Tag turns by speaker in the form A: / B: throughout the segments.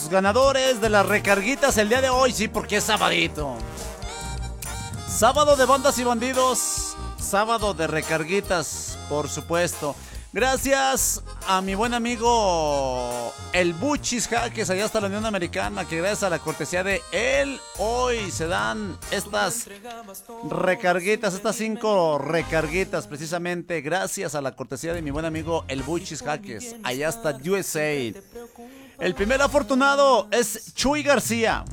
A: los ganadores de las recarguitas el día de hoy, sí, porque es sabadito. Sábado de bandas y bandidos, sábado de recarguitas, por supuesto. Gracias a mi buen amigo el Buchis Jaques, allá hasta la Unión Americana, que gracias a la cortesía de él, hoy se dan estas recarguitas, estas 5 recarguitas, precisamente gracias a la cortesía de mi buen amigo el Buchis Jaques, allá hasta USA. El primer afortunado es Chuy García.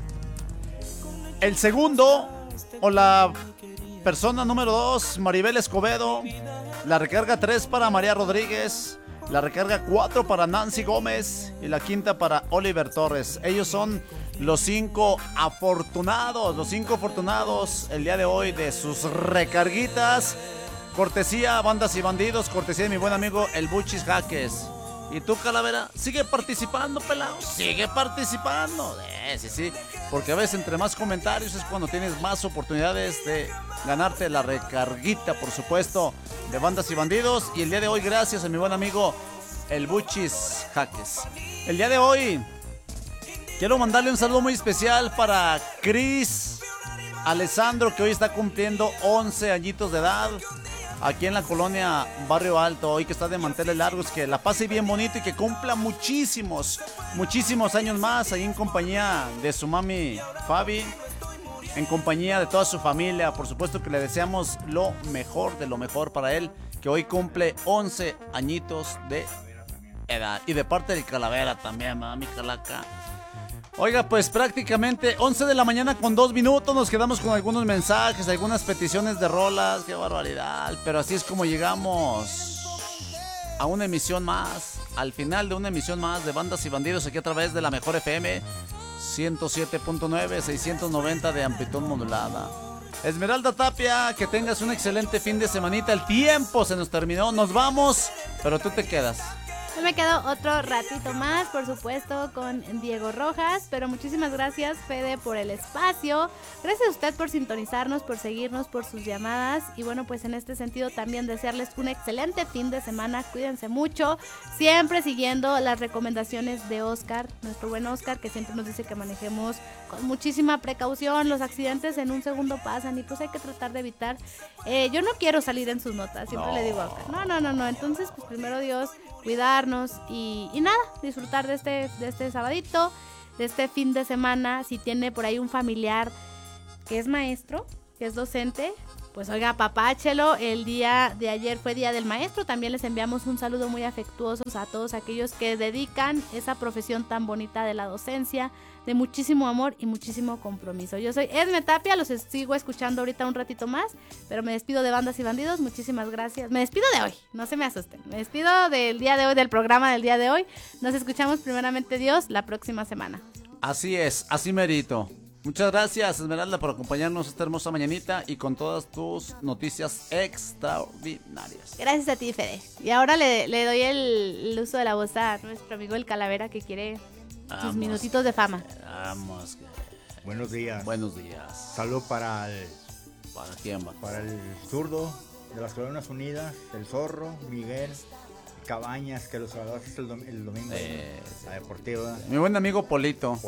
A: El segundo, o la persona número 2, Maribel Escobedo. La recarga 3 para María Rodríguez. La recarga 4 para Nancy Gómez. Y la quinta para Oliver Torres. Ellos son los 5 afortunados. Los 5 afortunados el día de hoy de sus recarguitas. Cortesía Bandas y Bandidos. Cortesía de mi buen amigo el Buchis Jaques. ¿Y tú, Calavera? Sigue participando, pelado. Sigue participando. Sí. Porque a veces entre más comentarios es cuando tienes más oportunidades de ganarte la recarguita, por supuesto, de Bandas y Bandidos. Y el día de hoy, gracias a mi buen amigo el Buchis Jaques. El día de hoy quiero mandarle un saludo muy especial para Cris Alessandro, que hoy está cumpliendo 11 añitos de edad. Aquí en la colonia Barrio Alto, hoy que está de manteles largos, que la pase bien bonito y que cumpla muchísimos años más, ahí en compañía de su mami Fabi, en compañía de toda su familia. Por supuesto que le deseamos lo mejor de lo mejor para él, que hoy cumple 11 añitos de edad. Y de parte del Calavera también, mami Calaca. Oiga, pues prácticamente 11 de la mañana con 2 minutos. Nos quedamos con algunos mensajes, algunas peticiones de rolas. ¡Qué barbaridad! Pero así es como llegamos a una emisión más, al final de una emisión más de Bandas y Bandidos, aquí a través de la Mejor FM 107.9, 690 de amplitud modulada. Esmeralda Tapia, que tengas un excelente fin de semanita. El tiempo se nos terminó, nos vamos, pero tú te quedas.
B: Yo me quedo otro ratito más, por supuesto, con Diego Rojas, pero muchísimas gracias, Fede, por el espacio. Gracias a usted por sintonizarnos, por seguirnos, por sus llamadas. Y bueno, pues en este sentido también desearles un excelente fin de semana. Cuídense mucho, siempre siguiendo las recomendaciones de Oscar, nuestro buen Oscar, que siempre nos dice que manejemos con muchísima precaución. Los accidentes en un segundo pasan y pues hay que tratar de evitar. Yo no quiero salir en sus notas, siempre le digo a Oscar, no. Entonces, pues primero Dios, cuidarnos y nada, disfrutar de este sabadito, de este fin de semana. Si tiene por ahí un familiar que es maestro, que es docente, pues oiga, apapáchelo. El día de ayer fue Día del Maestro. También les enviamos un saludo muy afectuoso a todos aquellos que dedican esa profesión tan bonita de la docencia, de muchísimo amor y muchísimo compromiso. Yo soy Esme Tapia, los sigo escuchando ahorita un ratito más, pero me despido de Bandas y Bandidos. Muchísimas gracias. Me despido de hoy, no se me asusten. Me despido del día de hoy, del programa del día de hoy. Nos escuchamos primeramente Dios la próxima semana.
A: Así es, así merito. Muchas gracias, Esmeralda, por acompañarnos esta hermosa mañanita y con todas tus noticias extraordinarias.
B: Gracias a ti, Fede. Y ahora le doy el uso de la voz a nuestro amigo el Calavera, que quiere sus minutitos de fama.
A: Vamos.
C: Buenos días.
A: Buenos días.
C: Salud para
A: ¿Para quién va?
C: Para el zurdo de las Colonias Unidas, el Zorro, Miguel Cabañas, que los saludaste el domingo la deportiva.
A: Mi buen amigo Polito.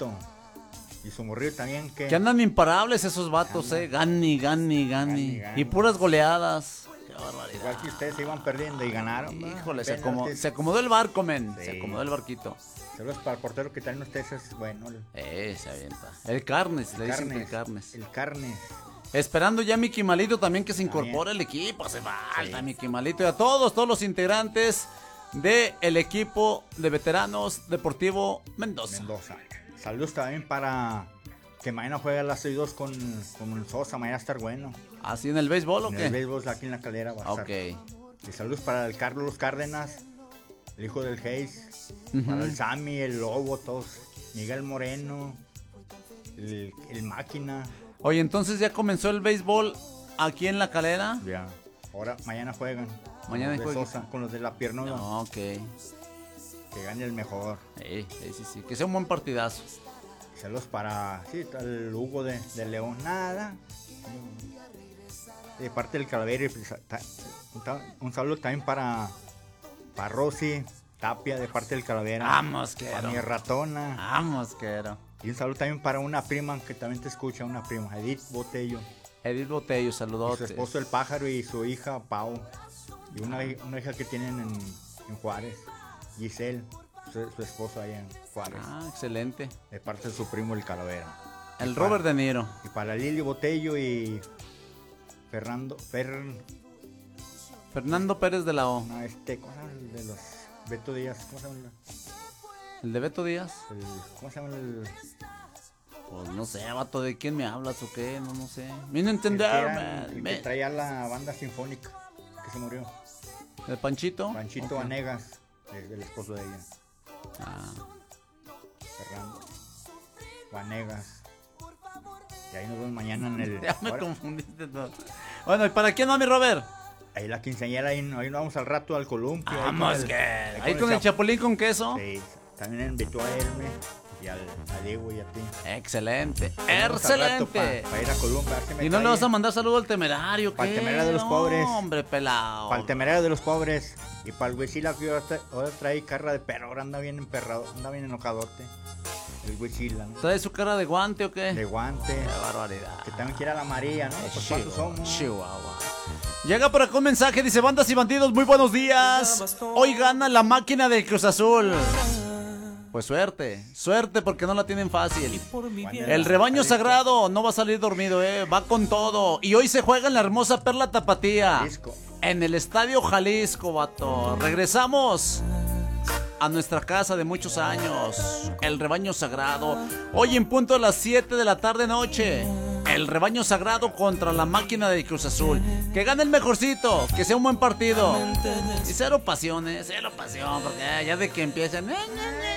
C: Y su morrillo también,
A: que andan imparables esos vatos, gani. Y puras goleadas. Qué barbaridad.
C: Igual que ustedes se iban perdiendo y ganaron.
A: Híjole, se acomodó el barco, men. Sí. Se acomodó el barquito.
C: Saludos para el portero que también ustedes es bueno.
A: Se avienta. El Carnes, le dicen que el Carnes.
C: El Carnes.
A: Esperando ya a Mickey Malito también que se incorpore al equipo. Hace falta Mickey Malito. Y a todos los integrantes del equipo de veteranos Deportivo Mendoza.
C: Saludos también para que mañana juega las 6-2 con Sosa. Mañana va a estar bueno.
A: ¿Así en el béisbol o qué?
C: En el béisbol aquí en la Calera va a estar. Y saludos para el Carlos Cárdenas, el hijo del Hayes. Para el Sammy, el Lobo, todos. Miguel Moreno, el Máquina.
A: Oye, entonces ya comenzó el béisbol aquí en la Calera.
C: Ya. Ahora, mañana juegan.
A: Mañana juegan.
C: Sosa, con los de la piernuda.
A: No,
C: Que gane el mejor.
A: Sí. Que sea un buen partidazo.
C: Saludos para el Hugo de León. Nada. De parte del Calavera. Un saludo también para Rosy, Tapia de parte del Calavera.
A: Vamos,
C: Para mi ratona.
A: Vamos, quiero.
C: Y un saludo también para una prima que también te escucha, una prima, Edith Botello.
A: Edith Botello,
C: Y
A: saludotes.
C: su esposo el Pájaro y su hija Pau. Y una hija que tienen en Juárez, Giselle, su esposo allá en Juárez.
A: Excelente.
C: De parte de su primo el Calavera.
A: El Robert De Niro.
C: Y para Lili Botello y Fernando
A: Pérez de la O.
C: ¿cómo se llama el de los Beto Díaz? ¿Cómo se llama?
A: ¿El de Beto Díaz?
C: ¿Cómo se llama el?
A: Pues no sé, vato, ¿de quién me hablas o qué? No sé. Vine a
C: El
A: entender,
C: que traía la banda sinfónica, que se murió.
A: ¿El Panchito?
C: Panchito
A: Ok.
C: Vanegas, el esposo de ella. Fernando Vanegas. Y ahí nos vemos mañana en el...
A: Ya me
C: ahora,
A: confundiste todo. Bueno, ¿y para quién va mi Robert?
C: ahí la quinceañera, ahí nos vamos al rato al columpio.
A: Vamos, que ahí con el chapulín con queso.
C: Sí, también invitó a Hermes y a Diego y a ti.
A: Excelente,
C: Vamos al rato
A: excelente.
C: Para ir a Columpio.
A: ¿Y no le vas a mandar saludo al temerario? ¿Qué?
C: Para el temerario de los pobres.
A: Hombre, pelado.
C: Para el temerario de los pobres. Y para el Huichila que ahora trae carra de perro. Ahora anda bien emperrado, anda bien enojadote. El Huichila, ¿no?
A: ¿Trae su cara de guante o qué?
C: De guante.
A: Qué barbaridad.
C: Que también quiere a la María, ¿no? Pues ¿cuántos somos?
A: Chihuahua. Llega por acá un mensaje, dice: bandas y bandidos, muy buenos días. Hoy gana la máquina del Cruz Azul. Pues suerte, suerte porque no la tienen fácil. El rebaño sagrado no va a salir dormido, va con todo. Y hoy se juega en la hermosa Perla Tapatía.
C: Jalisco.
A: En el Estadio Jalisco, vato. Regresamos a nuestra casa de muchos años. El rebaño sagrado. Hoy en punto a las 7 de la tarde noche. El rebaño sagrado contra la máquina de Cruz Azul. Que gane el mejorcito, que sea un buen partido. Y cero pasión, porque ya de que empiecen. No.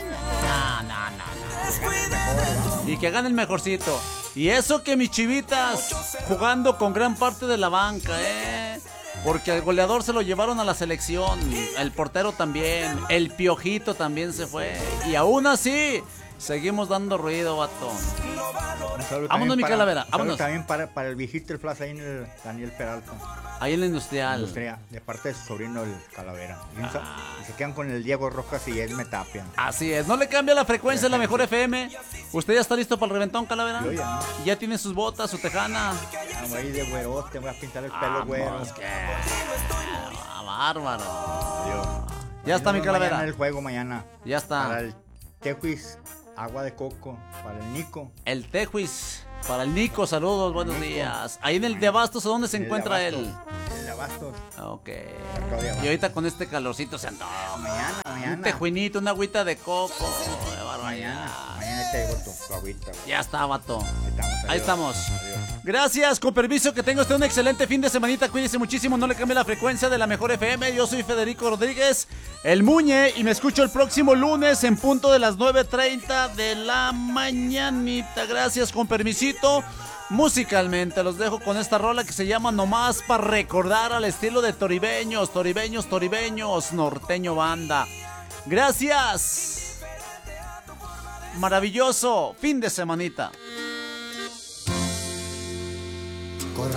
A: Y que gane el mejorcito. Y eso que mis chivitas jugando con gran parte de la banca, porque al goleador se lo llevaron a la selección. El portero también. El Piojito también se fue. Y aún así, seguimos dando ruido, vato. Vámonos, mi Calavera, vámonos.
C: También para el viejito el Flash ahí en el Daniel Peralta.
A: Ahí en la industrial.
C: De parte de su sobrino el Calavera. Y se quedan con el Diego Rojas y Esme Tapia.
A: Así es, no le cambia la frecuencia de la mejor FM. ¿Usted ya está listo para el reventón, Calavera?
C: Yo ya.
A: ¿Ya tiene sus botas, su tejana?
C: Vamos a ir de güerote, voy a pintar el pelo güero.
A: Bárbaro.
C: Adiós.
A: Ya está, mi Calavera.
C: Mañana el juego mañana.
A: Ya está.
C: Para el Tejuis, agua de coco. Para el Nico.
A: El Tejuis. Para el Nico, saludos, buenos días. Ahí en el de Abastos, ¿a dónde se encuentra él?
C: El de Abastos.
A: Ok.
C: De Abastos.
A: Y ahorita con este calorcito se antoja.
C: Mañana.
A: Un tejuinito, una agüita de coco. Qué barbaridad.
C: Mañana te llevo tu agüita.
A: Ya está, vato. Ahí
C: Adiós.
A: estamos.
C: Adiós.
A: Gracias, con permiso, que tenga usted un excelente fin de semanita. Cuídese muchísimo, no le cambie la frecuencia de la mejor FM. Yo soy Federico Rodríguez, el Muñe, y me escucho el próximo lunes en punto de las 9:30 de la mañanita. Gracias, con permisito. Musicalmente los dejo con esta rola que se llama Nomás para recordar, al estilo de Toribeños, Norteño Banda. Gracias. Maravilloso fin de semanita.